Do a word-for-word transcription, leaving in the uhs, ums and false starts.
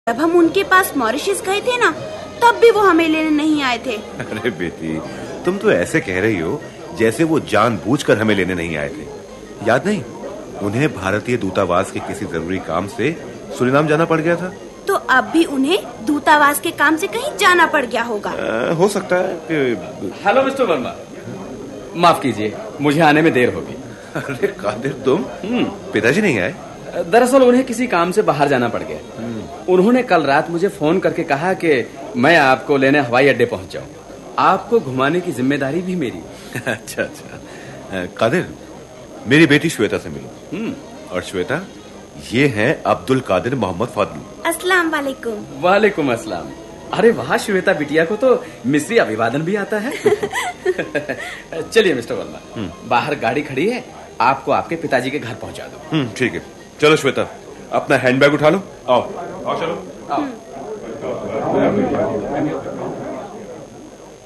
जब हम उनके पास मॉरिशस गए थे ना, तब भी वो हमें लेने नहीं आए थे। अरे बेटी, तुम तो ऐसे कह रही हो जैसे वो जानबूझकर हमें लेने नहीं आए थे। याद नहीं, उन्हें भारतीय दूतावास के किसी जरूरी काम से सूरीनाम जाना पड़ गया था। तो अब भी उन्हें दूतावास के काम से कहीं जाना पड़ गया होगा। आ, हो सकता है कि... हेलो मिस्टर वर्मा, माफ कीजिए, मुझे आने में देर होगी। अरे कादिर, तुम? पिताजी नहीं आए? दरअसल उन्हें किसी काम से बाहर जाना पड़ गया। उन्होंने कल रात मुझे फोन करके कहा कि मैं आपको लेने हवाई अड्डे पहुंच जाऊं। आपको घुमाने की जिम्मेदारी भी मेरी। अच्छा अच्छा। कादिर, मेरी बेटी श्वेता से मिलो। और श्वेता, ये हैं अब्दुल कादिर मोहम्मद फादलू। अस्सलाम वालेकुम। वालेकुम अस्सलाम। अरे वाह, श्वेता बिटिया को तो मिस्री अभिवादन भी आता है। चलिए मिस्टर वर्मा, बाहर गाड़ी खड़ी है, आपको आपके पिताजी के घर पहुंचा दो। ठीक है, चलो श्वेता, अपना हैंडबैग उठा लो। आओ आओ, चलो आओ।